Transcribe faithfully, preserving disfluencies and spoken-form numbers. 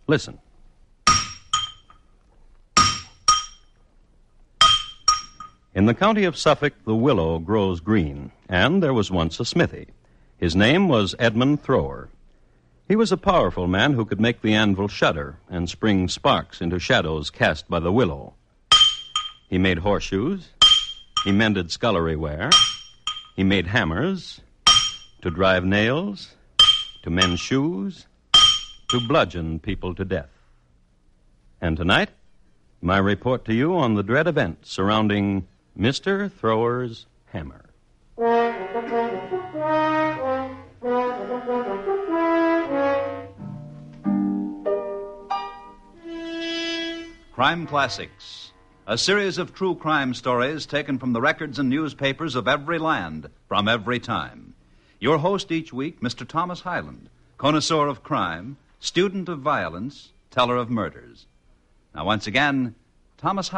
Listen. In the county of Suffolk, the willow grows green, and there was once a smithy. His name was Edmund Thrower. He was a powerful man who could make the anvil shudder and spring sparks into shadows cast by the willow. He made horseshoes. He mended scullery ware. He made hammers to drive nails, to mend shoes, to bludgeon people to death. And tonight, my report to you on the dread event surrounding Mister Thrower's hammer. Crime Classics, a series of true crime stories taken from the records and newspapers of every land, from every time. Your host each week, Mister Thomas Hyland, connoisseur of crime, student of violence, teller of murders. Now, once again, Thomas Hyland.